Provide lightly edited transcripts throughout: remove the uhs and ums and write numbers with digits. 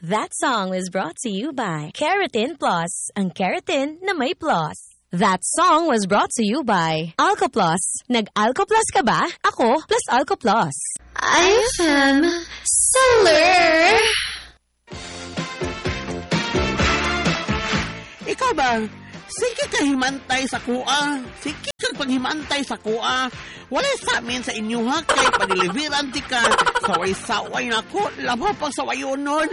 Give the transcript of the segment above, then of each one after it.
That song was brought to you by Keratin Plus, ang keratin na may plus. That song was brought to you by Alco Plus. Nag-Alco Plus ka ba? Ako plus Alco Plus. IFM Solar! Ikaw ba? Sige ka himantay sa kuha. Sige ka paghimantay sa kuha. Wala sa amin sa inyo ha, kay padiliveran ti ka. Saway-saway na ko, labo pang sawayon nun.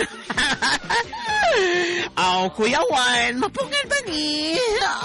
Aw, Kuya Juan, mapungan ba ni?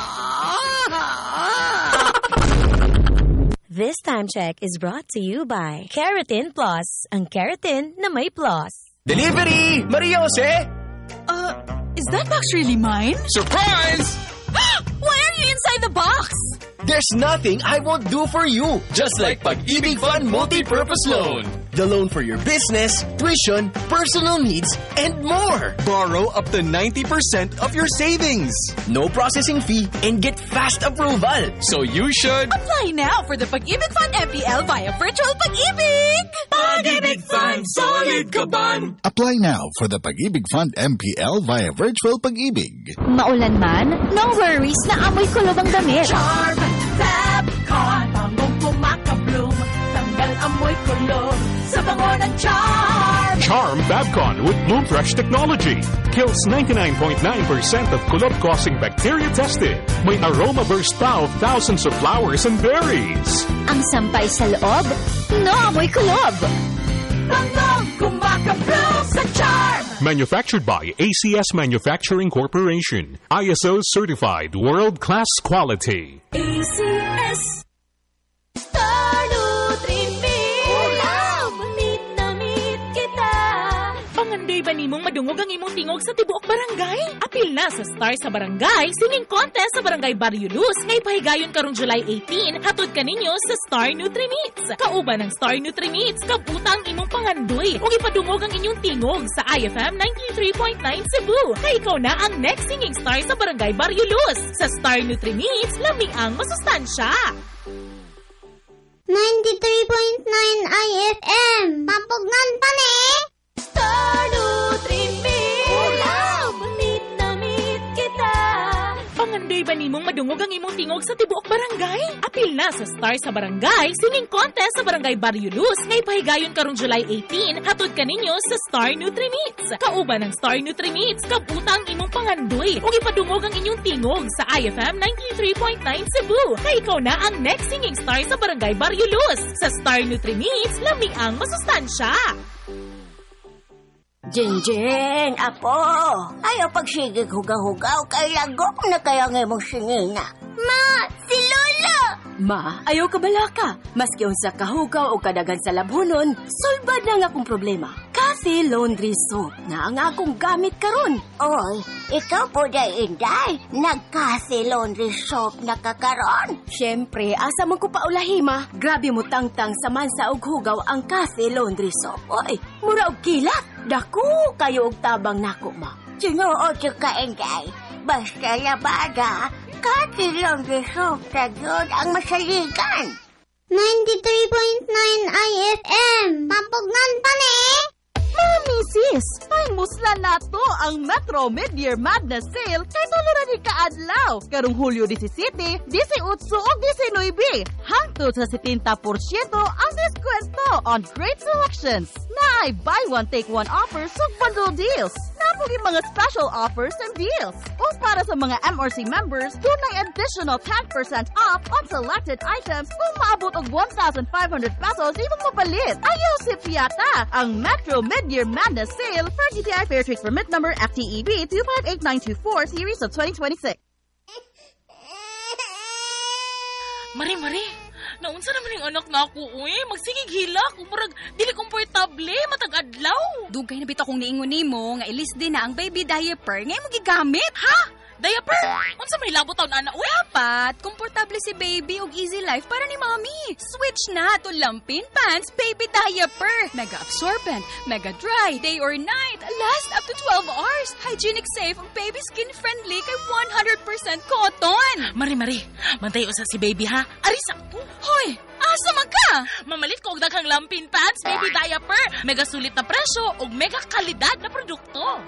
This time check is brought to you by Keratin Plus, ang keratin na may plus. Delivery! Maria Jose! Is that box really mine? Surprise! Why are you inside the box? There's nothing I won't do for you. Just like Pag-ibig Fund Multi-Purpose Loan. The loan for your business, tuition, personal needs, and more. Borrow up to 90% of your savings. No processing fee and get fast approval. So you should Apply now for the Pag-ibig Fund MPL via Virtual Pag-ibig! Pag-ibig Fund, solid kaban. Apply now for the Pag-ibig Fund MPL via Virtual Pag-ibig. Maulan man, no worries na amoy kulob ang damit. Charm Fabcon, bangong kumakabloom, tanggal amoy kulob sa bango ng Charm. Charm Fabcon with Bloom Fresh technology kills 99.9% of kulob-causing bacteria tested. May aroma burst pa of thousands of flowers and berries. Ang sampay sa loob, no amoy kulob. Bangong kumakabloom sa Charm. Manufactured by ACS Manufacturing Corporation. ISO certified world-class quality. ACS Star Nutri-Mix. Ulam! Meet na meet kita. Pangandoy ba nimong madungog ang imong tingog sa tibuok barangay? Apil na sa Star sa Barangay Singing Contest sa Barangay Barrio Luz. Ngay pahigayon karong July 18, hatod kaninyo sa Star Nutri-Mix. Kauban ng Star Nutri-Mix, kabutang imong pangandoy. Ug ipadungog ang inyong tingog sa IFM 93.9 Cebu. Kay ikaw na ang next singing star sa Barangay Barrio Luz. Sa Star Nutri-Mix, lami ang masustansya. 93.9 IFM. Pampugnan pa ni. Star Nutri-Mix. Ulam! Meet na meet kita. Pangandoy ba nimong madungog ang imong tingog sa tibuok barangay? Apil na sa Star sa Barangay Singing Contest sa Barangay Barrio Luz. Ngay pahigayon karong July 18, hatod kaninyo sa Star Nutri-Mix. Kauban ng Star Nutri-Mix, kabutang imong pangandoy. Ug ipadungog ang inyong tingog sa IFM 93.9 Cebu. Kay ikaw na ang next singing star sa Barangay Barrio Luz. Sa Star Nutri-Mix, lami ang masustansya. Jinjing, ako. Ayaw pagsigig hugaw-hugaw, kay lagok na kaya ng mong singina. Ma, si Lola! Ma, ayaw ka balaka. Maski unsa kahugaw o kadagan sa labhonon, sulbad na nga akong problema. Cathy Laundry Soap na ang akong gamit karon. Oy, ikaw po day inday. Nag-Cathy Laundry Soap na kakaron. Siyempre, asa man ko paulahima, grabe mo tangtang sa mansa og hugaw ang Cathy Laundry Soap. Oy, mura og kilat. Dako kayo og tabang nako, ma. Sinuod siya ka, inday. Basta labada, Cathy Laundry Soap na yun ang masaligan. 93.9 IFM. Pampugnan pa ni. Mami sis, musla na to ang Metro Mid-Year Madness Sale kay tulura ni kaadlaw. Karong Hulyo 17, 18 ug 19. Hangtod sa 70% ang diskwento on great selections. Naay buy one take one offers ug bundle deals. Napugi mga special offers and deals. O para sa mga MRC members, dunay additional 10% off on selected items kung maabot og 1,500 pesos imong mapalit. Ayaw si Fiata ang Metro Mid-Year Madness Sale for GTI Fair Trade Permit number FTEB 258924 series of 2026. Mari, naunsa naman yung anak na ako, magsigig hilak, umurag, dili komportable, matag-adlaw. Dugay na bitaw kong niingon nimo nga ilis din na ang baby diaper ngay mo gigamit. Ha? Diaper? Unsa may labot taon ana? Uy, Dapat, komportable si baby ug easy life para ni mommy. Switch na to Lampin Pants Baby Diaper. Mega absorbent, mega dry, day or night, last up to 12 hours. Hygienic safe ug baby skin friendly kay 100% cotton. Mari, bantay usa si baby ha. Ari sakto. Hoy, Asa ka? Mamalit ko og daghang lampin pants, baby diaper, mega sulit na presyo ug mega kalidad na produkto.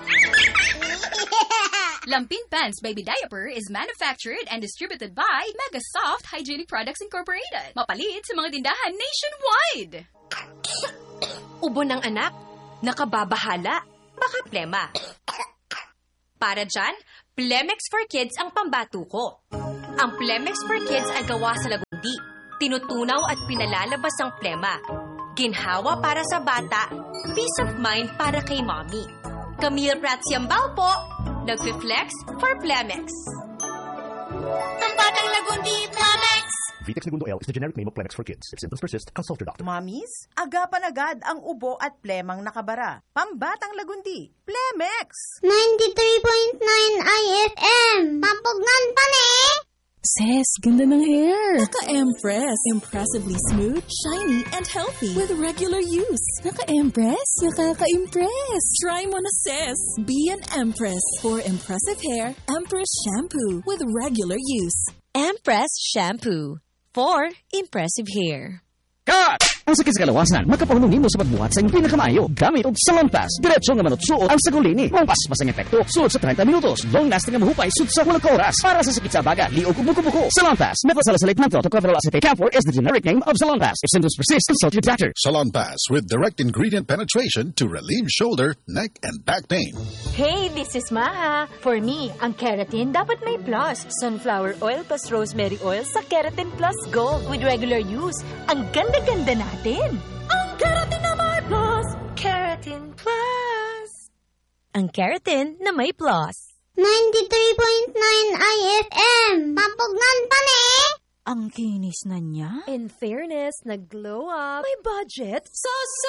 Lampin Pants Baby Diaper is manufactured and distributed by Mega Soft Hygienic Products Incorporated. Mapalit sa mga tindahan nationwide. Ubo ng anak, nakababahala, baka plema. Para dyan, Plemex for Kids ang pambatuko. Ang Plemex for Kids ay gawa sa lagundi. Tinutunaw at pinalalabas ang plema. Ginhawa para sa bata, peace of mind para kay mommy. Camille Pratsiambao po, nag-flex for Plemex. Pambatang lagundi, Plemex! Vitex Segundo L is the generic name of Plemex for kids. If symptoms persist, consult your doctor. Mommies, agapan agad ang ubo at plemang nakabara. Pambatang lagundi, Plemex! 93.9 IFM. Pampugnan pa ni! Sis, ganda ng hair. Naka-Empress. Impressively smooth, shiny, and healthy. With regular use. Naka-Empress? Nakaka-impress. Try mo na, sis. Be an Empress. For impressive hair, Empress Shampoo. With regular use. Empress Shampoo. For impressive hair. Cut! Ang sakit sa kalawasan, makapahulungin mo sa pagbuhat sa iyong pinakamaayo. Gamit og Salon Pass. Diretso nga manutsuot ang sagulini. Mong paspas ang epekto. Suot sa 30 minutos. Long-lasting ang mahupay. Suot sa hulang oras. Para sa sakit sa baga, liog ug buko-buko. Salon Pass. Methylsalicylate menthol to cover acetate camphor is the generic name of Salon Pass. If symptoms persist, consult your doctor. Salon Pass with direct ingredient penetration to relieve shoulder, neck, and back pain. Hey, this is Maha. For me, ang keratin dapat may plus. Sunflower oil plus rosemary oil sa Keratin Plus Gold with regular use. Ang ganda-ganda natin. Ang keratin na may plus. Keratin Plus. Ang keratin na may plus. 93.9 IFM. Pampugnan pa ni! Ang kinis na niya. In fairness, nag-glow up. May budget. So